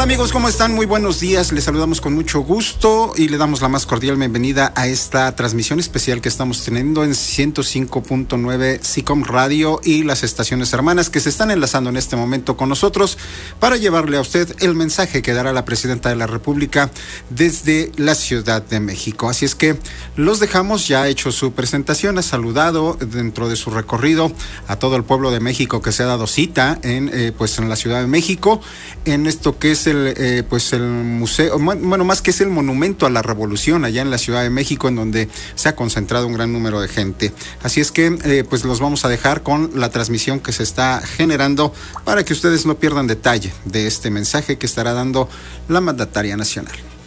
amigos? ¿Cómo están? Muy buenos días. Les saludamos con mucho gusto y le damos la más cordial bienvenida a esta transmisión especial que estamos teniendo en 105.9 SICOM Radio y las estaciones hermanas que se están enlazando en este momento con nosotros para llevarle a usted el mensaje que dará la Presidenta de la República desde la Ciudad de México. Así es que los dejamos, ya ha hecho su presentación, ha saludado dentro de su recorrido a todo el pueblo de México que se ha dado cita en la Ciudad de México, en esto que es el museo, bueno, más que es el monumento a la Revolución allá en la Ciudad de México, en donde se ha concentrado un gran número de gente. Así es que los vamos a dejar con la transmisión que se está generando para que ustedes no pierdan detalle de este mensaje que estará dando la mandataria nacional.